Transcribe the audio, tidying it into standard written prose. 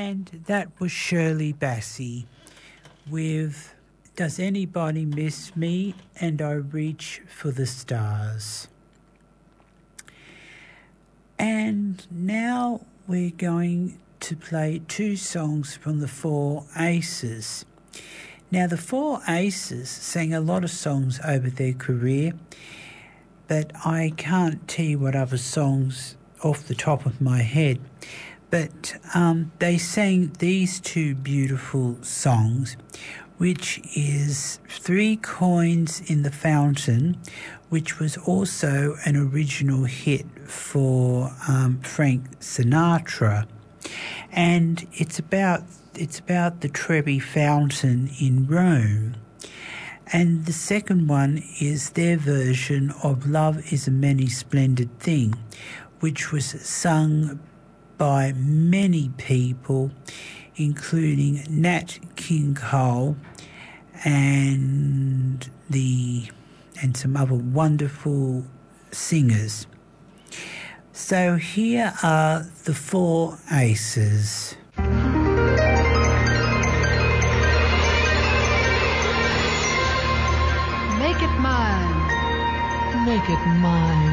And that was Shirley Bassey with Does Anybody Miss Me? And I Reach for the Stars. And now we're going to play two songs from the Four Aces. Now, the Four Aces sang a lot of songs over their career, but I can't tell you what other songs off the top of my head. But they sang these two beautiful songs, which is Three Coins in the Fountain, which was also an original hit for Frank Sinatra. And it's about the Trevi Fountain in Rome. And the second one is their version of Love is a Many Splendid Thing, which was sung by many people, including Nat King Cole and some other wonderful singers. So here are the Four Aces. Make it mine. Make it mine.